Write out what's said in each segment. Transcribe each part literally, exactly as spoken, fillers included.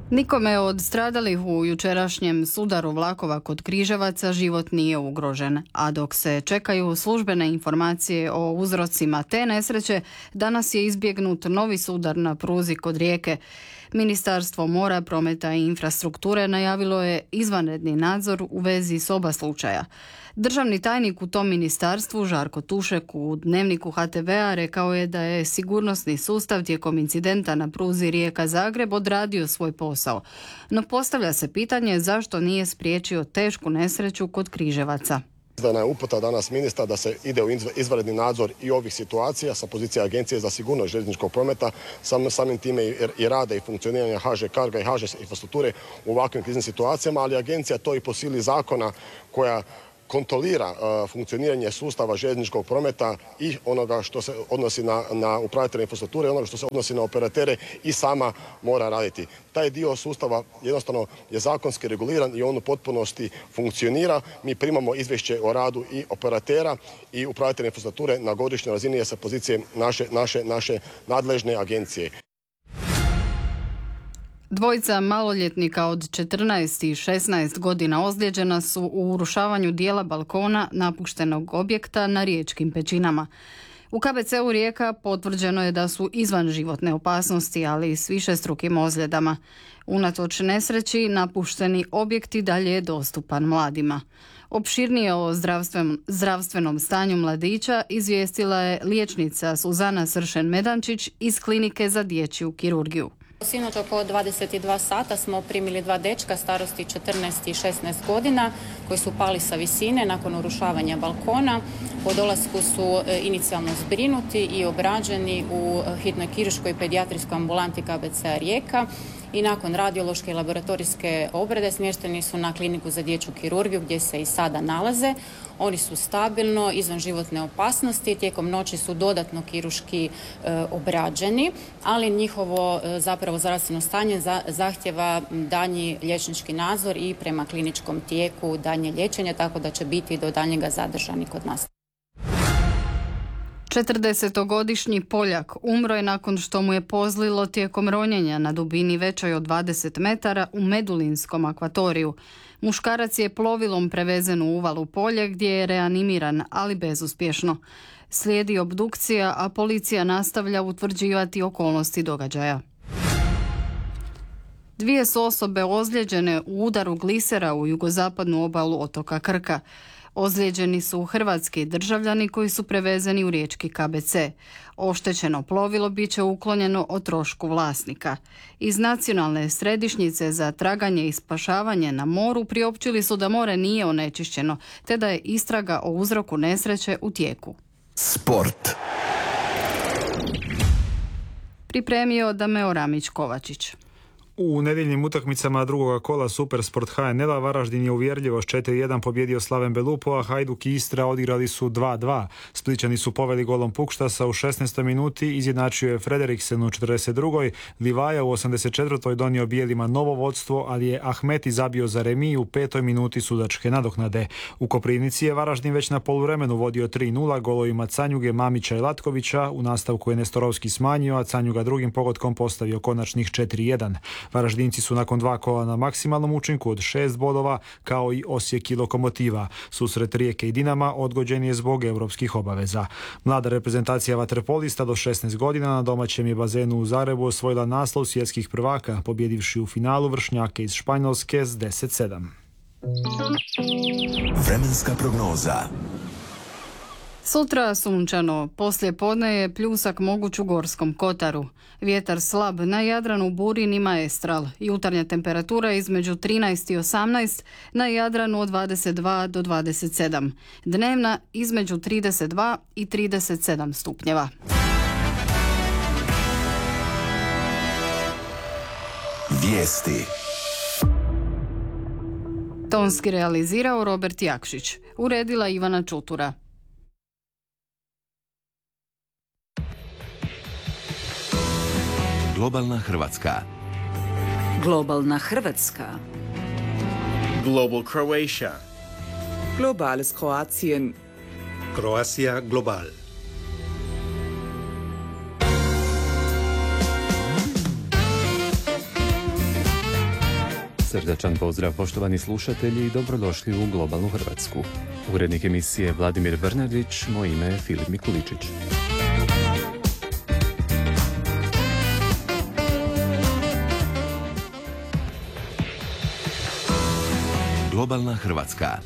Nikome od stradalih u jučerašnjem sudaru vlakova kod Križevaca život nije ugrožen, a dok se čekaju službene informacije o uzrocima te nesreće, danas je izbjegnut novi sudar na pruzi kod Rijeke. Ministarstvo mora, prometa i infrastrukture najavilo je izvanredni nadzor u vezi s oba slučaja. Državni tajnik u tom ministarstvu, Žarko Tušek, u Dnevniku H T V-a rekao je da je sigurnosni sustav tijekom incidenta na pruzi Rijeka-Zagreb odradio svoj posao. No postavlja se pitanje zašto nije spriječio tešku nesreću kod Križevaca. Izdana je uputa danas ministra da se ide u izvanredni nadzor i ovih situacija sa pozicije Agencije za sigurnost željezničkog prometa, sam, samim time i, i rada i funkcioniranja H Ž Carga i H Ž infrastrukture u ovakvim kriznim situacijama, ali agencija to i po sili zakona koja kontrolira uh, funkcioniranje sustava željezničkog prometa i onoga što se odnosi na, na upravitelje infrastrukture, onoga što se odnosi na operatere i sama mora raditi. Taj dio sustava jednostavno je zakonski reguliran i on u potpunosti funkcionira. Mi primamo izvješće o radu i operatera i upravitelja infrastrukture na godišnjoj razini sa pozicije naše, naše, naše nadležne agencije. Dvojica maloljetnika od četrnaest i šesnaest godina ozlijeđena su u urušavanju dijela balkona napuštenog objekta na Riječkim Pećinama. U K B C-u Rijeka potvrđeno je da su izvan životne opasnosti, ali s višestrukim ozljedama. Unatoč nesreći, napušteni objekt i dalje je dostupan mladima. Opširnije o zdravstven, zdravstvenom stanju mladića izvijestila je liječnica Suzana Sršen-Medančić iz Klinike za dječju kirurgiju. Sinoć oko dvadeset dva sata smo primili dva dečka starosti četrnaest i šesnaest godina koji su pali sa visine nakon urušavanja balkona. Po dolasku su inicijalno zbrinuti i obrađeni u hitnoj kirurškoj i pedijatrijskoj ambulanti K B C-a Rijeka i nakon radiološke i laboratorijske obrade smješteni su na Kliniku za dječju kirurgiju gdje se i sada nalaze. Oni su stabilno, izvan životne opasnosti, tijekom noći su dodatno kirurški e, obrađeni, ali njihovo e, zapravo zdravstveno stanje za, zahtjeva daljnji liječnički nadzor i prema kliničkom tijeku daljnje liječenje, tako da će biti do daljnjega zadržani kod nas. četrdesetogodišnji Poljak umro je nakon što mu je pozlilo tijekom ronjenja na dubini većoj od dvadeset metara u Medulinskom akvatoriju. Muškarac je plovilom prevezen u Uvalu Polje gdje je reanimiran, ali bezuspješno. Slijedi obdukcija, a policija nastavlja utvrđivati okolnosti događaja. Dvije su osobe ozlijeđene u udaru glisera u jugozapadnu obalu otoka Krka. Ozlijeđeni su hrvatski državljani koji su prevezeni u riječki K B C. Oštećeno plovilo bit će uklonjeno o trošku vlasnika. Iz Nacionalne središnjice za traganje i spašavanje na moru priopćili su da more nije onečišćeno, te da je istraga o uzroku nesreće u tijeku. Sport. Pripremio Dameo Ramić-Kovačić. U nedjeljnim utakmicama drugoga kola Supersport H N L-a Varaždin je uvjerljivo s četiri jedan pobjedio Slaven Belupo, a Hajduk i Istra odigrali su dva dva. Splićani su poveli golom Pukštasa u šesnaestoj minuti, izjednačio je Frederiksen u četrdeset drugoj Livaja u osamdeset četvrtoj donio bijelima novo vodstvo, ali je Ahmeti zabio za remi u petoj minuti sudačke nadoknade. U Koprivnici je Varaždin već na poluvremenu vodio tri nula golovima Canjuge, Mamića i Latkovića. U nastavku je Nestorovski smanjio, a Canjuga drugim pogodkom postavio konačnih četiri jedan. Varaždinci su nakon dva kola na maksimalnom učinku od šest bodova, kao i Osijek i Lokomotiva. Susret Rijeke i Dinama odgođen je zbog europskih obaveza. Mlada reprezentacija vaterpolista do šesnaest godina na domaćem je bazenu u Zagrebu osvojila naslov svjetskih prvaka, pobjedivši u finalu vršnjake iz Španjolske s deset sedam. Vremenska prognoza. Sutra sunčano, poslije podne je pljusak moguć u Gorskom Kotaru. Vjetar slab, na Jadranu burin i maestral. Jutarnja temperatura između trinaest i osamnaest, na Jadranu od dvadeset dva do dvadeset sedam. Dnevna između trideset dva i trideset sedam stupnjeva. Vijesti. Tonski realizirao Robert Jakšić. Uredila Ivana Čutura. Globalna Hrvatska. Globalna Hrvatska. Global Croatia. Globales Kroatien. Croatia Global. Srdačan pozdrav poštovani slušatelji i dobrodošli u Globalnu Hrvatsku. Urednik emisije Vladimir Bernardić, moje ime je Filip Mikuličić. Globalna Hrvatska.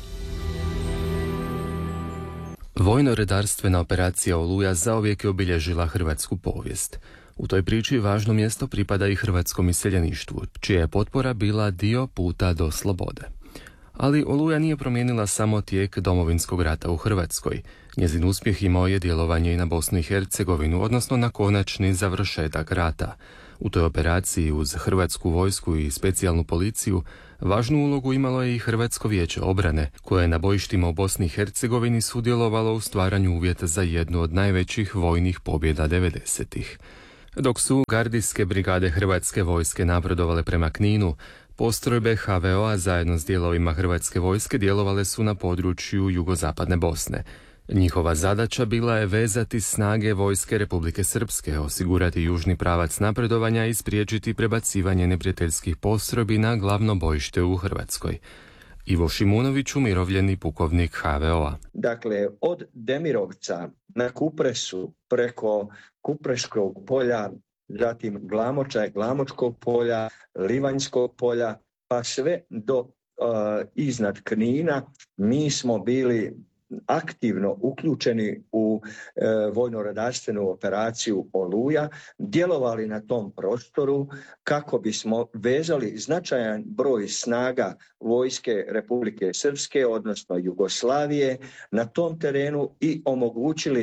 Vojno-redarstvena operacija Oluja zauvijek je obilježila hrvatsku povijest. U toj priči važno mjesto pripada i hrvatskom iseljeništvu, čija je potpora bila dio puta do slobode. Ali Oluja nije promijenila samo tijek Domovinskog rata u Hrvatskoj. Njezin uspjeh imao je djelovanje i na Bosnu i Hercegovinu, odnosno na konačni završetak rata. U toj operaciji uz hrvatsku vojsku i specijalnu policiju važnu ulogu imalo je i Hrvatsko vijeće obrane, koje je na bojištima u Bosni i Hercegovini sudjelovalo u stvaranju uvjeta za jednu od najvećih vojnih pobjeda devedesetih. Dok su gardijske brigade Hrvatske vojske napredovale prema Kninu, postrojbe ha ve o-a zajedno s dijelovima Hrvatske vojske djelovale su na području jugozapadne Bosne. Njihova zadaća bila je vezati snage vojske Republike Srpske, osigurati južni pravac napredovanja i spriječiti prebacivanje neprijateljskih postrojbi na glavno bojište u Hrvatskoj. Ivo Šimunović, umirovljeni pukovnik ha ve o-a. Dakle, od Demirovca na Kupresu preko Kupreškog polja, zatim Glamoča, Glamočkog polja, Livanjskog polja, pa sve do uh, iznad Knina, mi smo bili aktivno uključeni u e, vojno-redarstvenu operaciju Oluja, djelovali na tom prostoru kako bismo vezali značajan broj snaga vojske Republike Srpske, odnosno Jugoslavije, na tom terenu i omogućili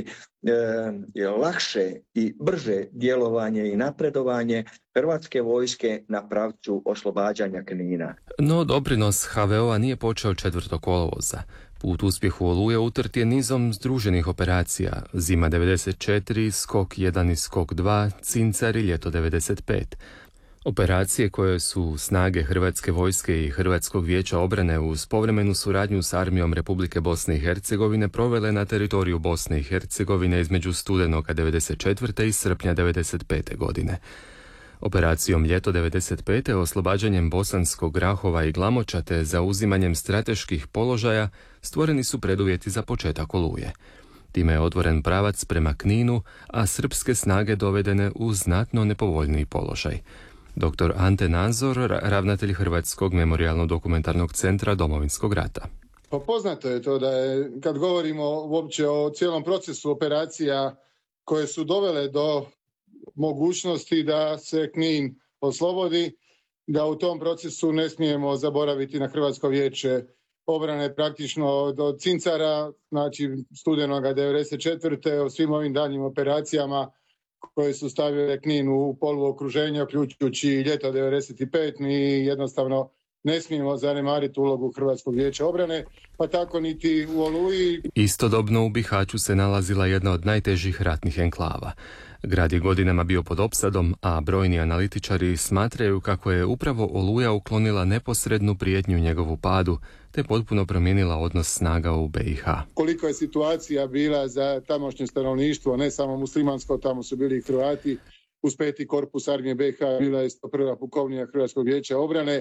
e, lakše i brže djelovanje i napredovanje Hrvatske vojske na pravcu oslobađanja Knina. No doprinos ha ve o-a nije počeo četvrtog kolovoza. Put uspjehu Oluje utrt je nizom združenih operacija: Zima devedeset četiri, Skok jedan i Skok dva, Cincar i Ljeto devedeset pet. Operacije koje su snage Hrvatske vojske i Hrvatskog vijeća obrane uz povremenu suradnju s armijom Republike Bosne i Hercegovine provele na teritoriju Bosne i Hercegovine između studenoga devedeset četvrte i srpnja devedeset pete godine. Operacijom Ljeto devedeset pete oslobađanjem Bosanskog, Grahova i Glamoča te zauzimanjem strateških položaja stvoreni su preduvjeti za početak Oluje. Time je otvoren pravac prema Kninu, a srpske snage dovedene u znatno nepovoljniji položaj. doktor Ante Nazor, ravnatelj Hrvatskog memorijalno-dokumentarnog centra Domovinskog rata. Pa poznato je to da je, kad govorimo uopće o cijelom procesu operacija koje su dovele do mogućnosti da se Knin oslobodi, da u tom procesu ne smijemo zaboraviti na Hrvatsko vijeće obrane praktično od Cincara, znači studenoga devedeset četvrte o svim ovim daljnjim operacijama koje su stavile Knin u poluokruženje, uključujući Ljeto devedeset pet, mi jednostavno ne smijemo zanemariti ulogu Hrvatskog vijeća obrane, pa tako niti u Oluji. Istodobno u Bihaću se nalazila jedna od najtežih ratnih enklava. Grad je godinama bio pod opsadom, a brojni analitičari smatraju kako je upravo Oluja uklonila neposrednu prijetnju njegovu padu, te potpuno promijenila odnos snaga u be i ha. Koliko je situacija bila za tamošnje stanovništvo, ne samo muslimansko, tamo su bili i Hrvati, uz peti korpus armije be i ha bila je sto prva pukovnija Hrvatskog vijeća obrane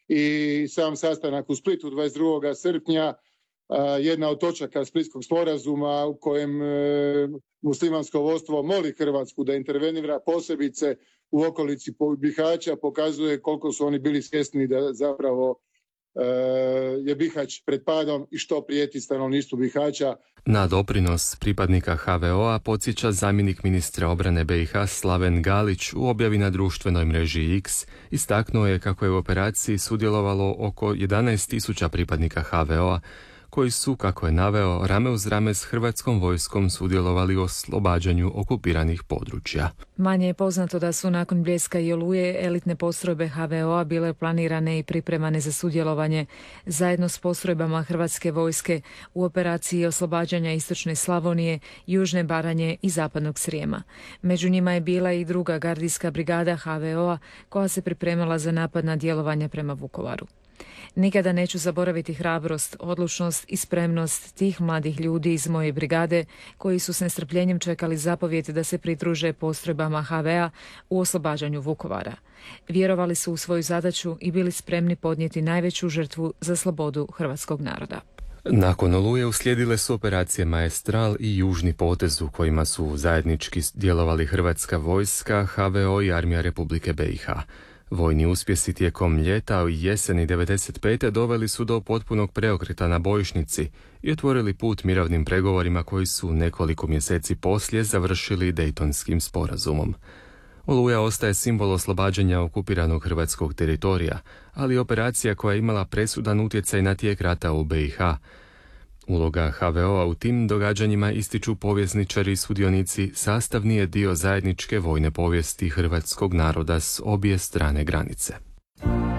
i sam sastanak u Splitu dvadeset drugog srpnja, jedna od točaka Splitskog sporazuma u kojem e, muslimansko vodstvo moli Hrvatsku da intervenira posebice u okolici Bihaća, pokazuje koliko su oni bili svjesni da zapravo e, je Bihać pred padom i što prijeti stanovništvu Bihaća. Na doprinos pripadnika ha ve o-a podsjeća zamjenik ministra obrane be i ha Slaven Galić u objavi na društvenoj mreži X. Istaknuo je kako je u operaciji sudjelovalo oko jedanaest tisuća pripadnika ha ve o-a, koji su, kako je naveo, rame uz rame s hrvatskom vojskom sudjelovali u oslobađanju okupiranih područja. Manje je poznato da su nakon Bljeska i Oluje elitne postrojbe ha ve o-a bile planirane i pripremane za sudjelovanje zajedno s postrojbama Hrvatske vojske u operaciji oslobađanja Istočne Slavonije, Južne Baranje i Zapadnog Srijema. Među njima je bila i druga gardijska brigada ha ve o-a koja se pripremala za napad na djelovanje prema Vukovaru. Nikada neću zaboraviti hrabrost, odlučnost i spremnost tih mladih ljudi iz moje brigade koji su s nestrpljenjem čekali zapovijed da se pridruže postrojbama ha ve a u oslobađanju Vukovara. Vjerovali su u svoju zadaću i bili spremni podnijeti najveću žrtvu za slobodu hrvatskog naroda. Nakon Oluje uslijedile su operacije Maestral i Južni potez u kojima su zajednički djelovali Hrvatska vojska, ha ve o i Armija Republike be i ha. Vojni uspjesi tijekom ljeta i jeseni devedeset pete doveli su do potpunog preokreta na bojišnici i otvorili put mirovnim pregovorima koji su nekoliko mjeseci poslije završili Dejtonskim sporazumom. Oluja ostaje simbol oslobađanja okupiranog hrvatskog teritorija, ali operacija koja je imala presudan utjecaj na tijek rata u be i ha. Uloga ha ve o a u tim događanjima, ističu povjesničari i sudionici, sastavni je dio zajedničke vojne povijesti hrvatskog naroda s obje strane granice.